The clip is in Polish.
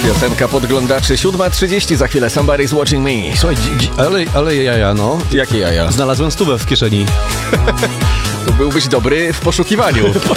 Piosenka podglądaczy, 7:30, za chwilę Somebody's Watching Me. Słuchaj, ale jaja, no. Jakie jaja? Znalazłem 100 w kieszeni. To byłbyś dobry w poszukiwaniu.